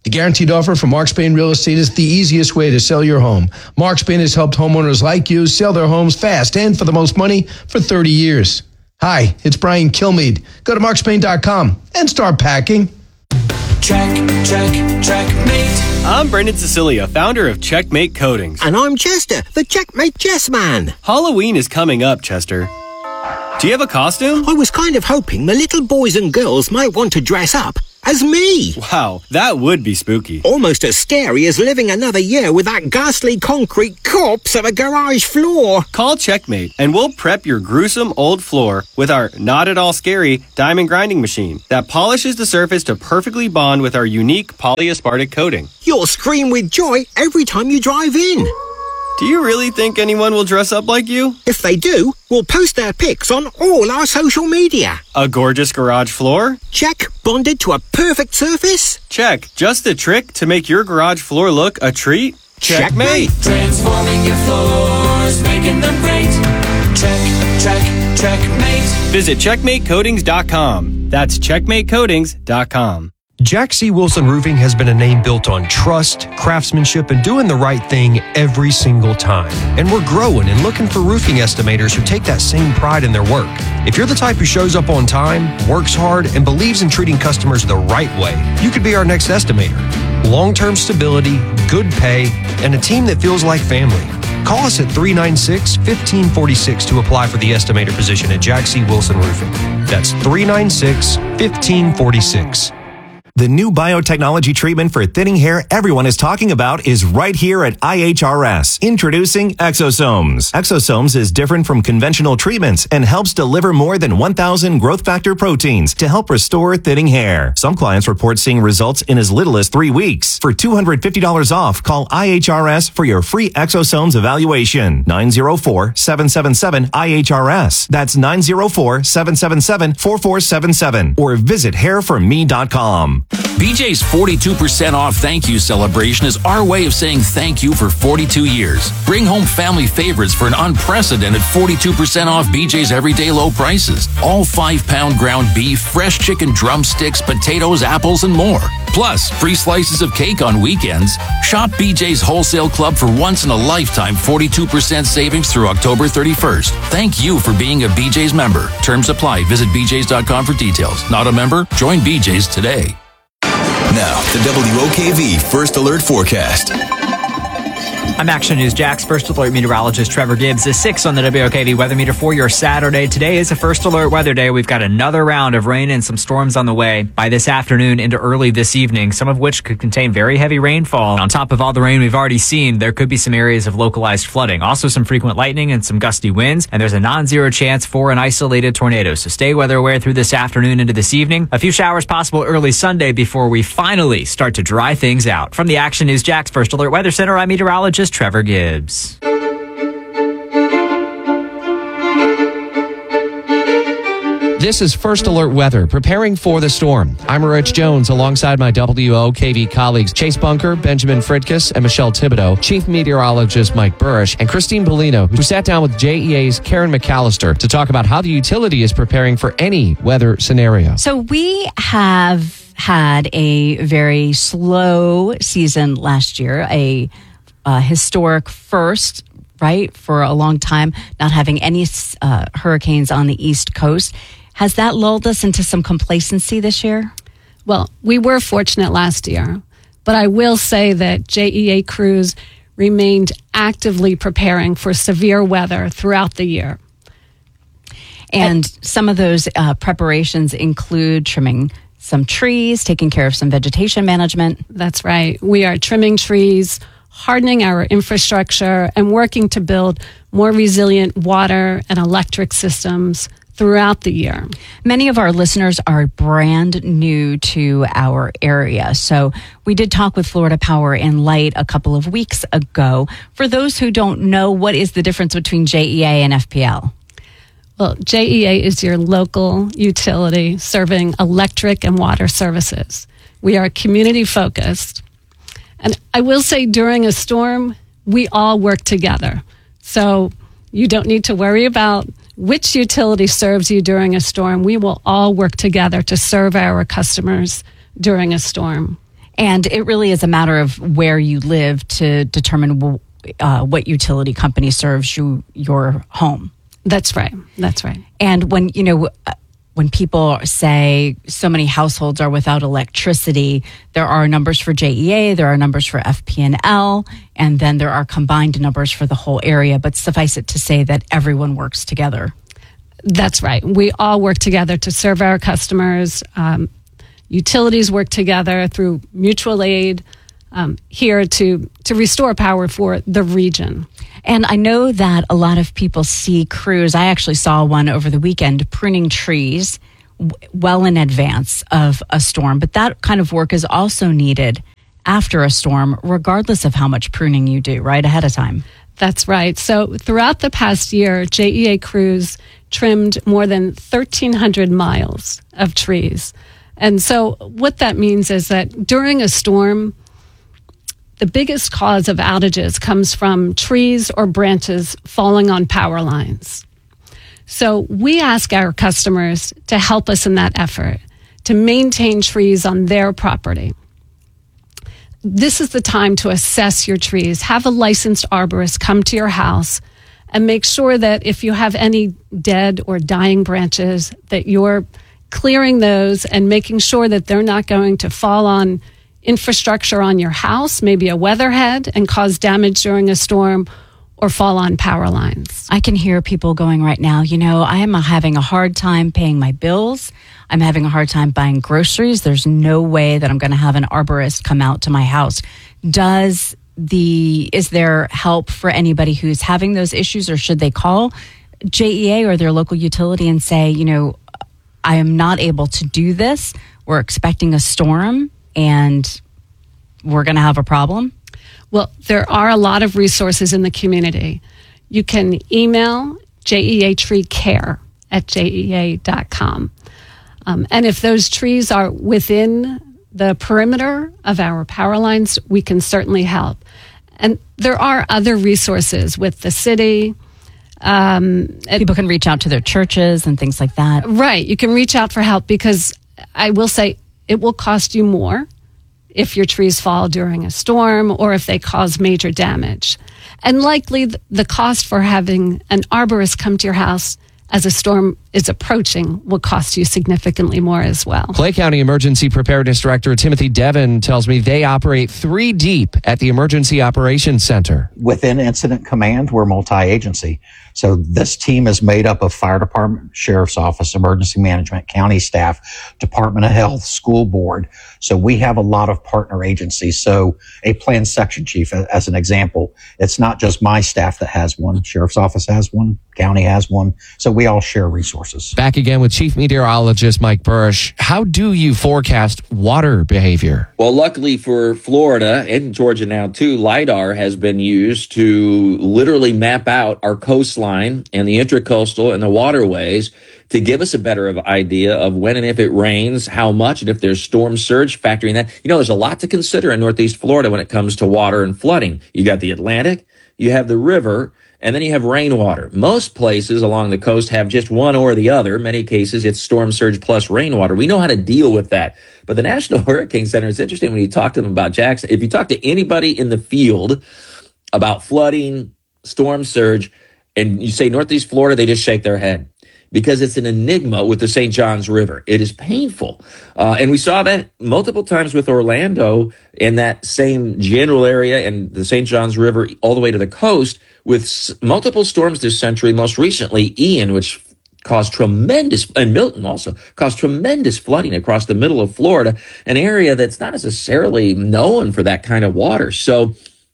The guaranteed offer from Mark Spain Real Estate is the easiest way to sell your home. Mark Spain has helped homeowners like you sell their homes fast and for the most money for 30 years. Hi, it's Brian Kilmeade. Go to markspain.com and start packing. Checkmate. I'm Brendan Cecilia, founder of Checkmate Coatings. And I'm Chester, the Checkmate Chess Man. Halloween is coming up, Chester. Do you have a costume? I was kind of hoping the little boys and girls might want to dress up as me. Wow, that would be spooky. Almost as scary as living another year with that ghastly concrete corpse of a garage floor. Call Checkmate and we'll prep your gruesome old floor with our not at all scary diamond grinding machine that polishes the surface to perfectly bond with our unique polyaspartic coating. You'll scream with joy every time you drive in. Do you really think anyone will dress up like you? If they do, we'll post their pics on all our social media. A gorgeous garage floor? Check. Bonded to a perfect surface? Check. Just the trick to make your garage floor look a treat? Checkmate. Transforming your floors, making them great. Checkmate. Visit checkmatecoatings.com. That's checkmatecoatings.com. Jack C. Wilson Roofing has been a name built on trust, craftsmanship, and doing the right thing every single time. And we're growing and looking for roofing estimators who take that same pride in their work. If you're the type who shows up on time, works hard, and believes in treating customers the right way, you could be our next estimator. Long-term stability, good pay, and a team that feels like family. Call us at 396-1546 to apply for the estimator position at Jack C. Wilson Roofing. That's 396-1546. The new biotechnology treatment for thinning hair everyone is talking about is right here at IHRS. Introducing Exosomes. Exosomes is different from conventional treatments and helps deliver more than 1,000 growth factor proteins to help restore thinning hair. Some clients report seeing results in as little as 3 weeks. For $250 off, call IHRS for your free Exosomes evaluation. 904-777-IHRS. That's 904-777-4477. Or visit hairforme.com. BJ's 42% off thank you celebration is our way of saying thank you for 42 years. Bring home family favorites for an unprecedented 42% off BJ's everyday low prices. All 5-pound ground beef, fresh chicken drumsticks, potatoes, apples, and more. Plus, free slices of cake on weekends. Shop BJ's Wholesale Club for once-in-a-lifetime 42% savings through October 31st. Thank you for being a BJ's member. Terms apply. Visit bjs.com for details. Not a member? Join BJ's today. Now, the WOKV First Alert Forecast. I'm Action News Jack's First Alert meteorologist Trevor Gibbs. Is 6 on the WOKV weather meter for your Saturday. Today is a First Alert weather day. We've got another round of rain and some storms on the way by this afternoon into early this evening, some of which could contain very heavy rainfall. On top of all the rain we've already seen, there could be some areas of localized flooding. Also some frequent lightning and some gusty winds, and there's a non-zero chance for an isolated tornado. So stay weather aware through this afternoon into this evening. A few showers possible early Sunday before we finally start to dry things out. From the Action News Jack's First Alert Weather Center, I'm meteorologist Trevor Gibbs. This is First Alert Weather, preparing for the storm. I'm Rich Jones alongside my WOKV colleagues Chase Bunker, Benjamin Fridkus, and Michelle Thibodeau, Chief Meteorologist Mike Burrish, and Christine Bellino, who sat down with JEA's Karen McAllister to talk about how the utility is preparing for any weather scenario. So we have had a very slow season last year, a historic first, right, for a long time, not having any hurricanes on the East Coast. Has that lulled us into some complacency this year? Well, we were fortunate last year, but I will say that JEA crews remained actively preparing for severe weather throughout the year. And some of those preparations include trimming some trees, taking care of some vegetation management. That's right. We are trimming trees, hardening our infrastructure, and working to build more resilient water and electric systems throughout the year. Many of our listeners are brand new to our area. So we did talk with Florida Power and Light a couple of weeks ago. For those who don't know, what is the difference between JEA and FPL? Well, JEA is your local utility serving electric and water services. We are community focused. And I will say during a storm, we all work together. So you don't need to worry about which utility serves you during a storm. We will all work together to serve our customers during a storm. And it really is a matter of where you live to determine what utility company serves your home. That's right. That's right. And when people say so many households are without electricity, there are numbers for JEA, there are numbers for FP&L, and then there are combined numbers for the whole area. But suffice it to say that everyone works together. That's right. We all work together to serve our customers. Utilities work together through mutual aid here to restore power for the region. And I know that a lot of people see crews. I actually saw one over the weekend pruning trees well in advance of a storm. But that kind of work is also needed after a storm, regardless of how much pruning you do, right ahead of time. That's right. So throughout the past year, JEA crews trimmed more than 1,300 miles of trees. And so what that means is that during a storm, the biggest cause of outages comes from trees or branches falling on power lines. So we ask our customers to help us in that effort to maintain trees on their property. This is the time to assess your trees. Have a licensed arborist come to your house and make sure that if you have any dead or dying branches, that you're clearing those and making sure that they're not going to fall on infrastructure on your house, maybe a weatherhead, and cause damage during a storm, or fall on power lines. I can hear people going right now, I am having a hard time paying my bills. I'm having a hard time buying groceries. There's no way that I'm going to have an arborist come out to my house. Is there help for anybody who's having those issues, or should they call JEA or their local utility and say, I am not able to do this. We're expecting a storm and we're going to have a problem? Well, there are a lot of resources in the community. You can email jeatreecare@jea.com. And if those trees are within the perimeter of our power lines, we can certainly help. And there are other resources with the city. People can reach out to their churches and things like that. Right. You can reach out for help, because I will say it will cost you more if your trees fall during a storm or if they cause major damage. And likely the cost for having an arborist come to your house as a storm is approaching will cost you significantly more as well. Clay County Emergency Preparedness Director Timothy Devon tells me they operate 3 deep at the Emergency Operations Center. Within Incident Command, we're multi-agency. So this team is made up of fire department, sheriff's office, emergency management, county staff, Department of Health, school board. So we have a lot of partner agencies. So a planned section chief, as an example, it's not just my staff that has one. Sheriff's office has one, county has one. So we all share resources. Back again with Chief Meteorologist Mike Burrish. How do you forecast water behavior? Well, luckily for Florida and Georgia now too, LIDAR has been used to literally map out our coastline and the intracoastal and the waterways to give us a better idea of when and if it rains, how much, and if there's storm surge, factoring that. There's a lot to consider in Northeast Florida when it comes to water and flooding. You got the Atlantic, you have the river, and then you have rainwater. Most places along the coast have just one or the other. In many cases, it's storm surge plus rainwater. We know how to deal with that. But the National Hurricane Center is interesting when you talk to them about Jackson. If you talk to anybody in the field about flooding, storm surge, and you say Northeast Florida, they just shake their head, because it's an enigma with the St. Johns River. It is painful. And we saw that multiple times with Orlando in that same general area and the St. Johns River all the way to the coast with multiple storms this century, most recently Ian, which caused tremendous, and Milton also caused tremendous flooding across the middle of Florida, an area that's not necessarily known for that kind of water. So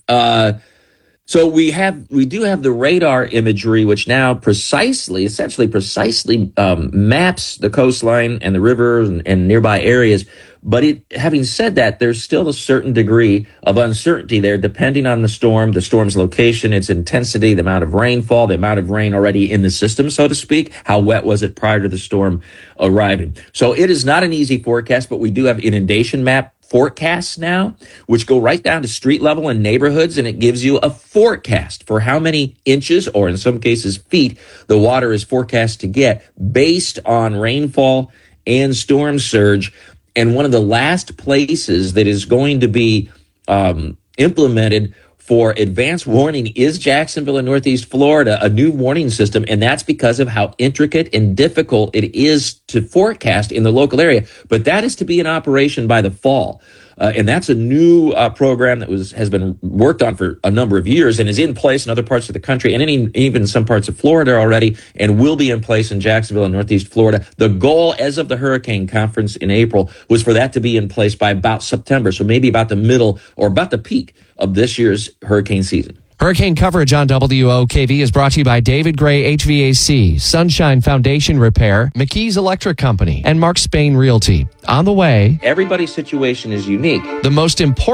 we do have the radar imagery, which now essentially precisely maps the coastline and the rivers and nearby areas. But having said that, there's still a certain degree of uncertainty there, depending on the storm's location, its intensity, the amount of rainfall, the amount of rain already in the system, so to speak. How wet was it prior to the storm arriving? So it is not an easy forecast, but we do have inundation map forecasts now, which go right down to street level and neighborhoods, and it gives you a forecast for how many inches, or in some cases feet, the water is forecast to get based on rainfall and storm surge. And one of the last places that is going to be implemented for advanced warning is Jacksonville in Northeast Florida, a new warning system. And that's because of how intricate and difficult it is to forecast in the local area. But that is to be in operation by the fall. And that's a new program that has been worked on for a number of years and is in place in other parts of the country and even some parts of Florida already, and will be in place in Jacksonville and Northeast Florida. The goal as of the hurricane conference in April was for that to be in place by about September, so maybe about the middle or about the peak of this year's hurricane season. Hurricane coverage on WOKV is brought to you by David Gray HVAC, Sunshine Foundation Repair, McKee's Electric Company, and Mark Spain Realty. On the way, everybody's situation is unique. The most important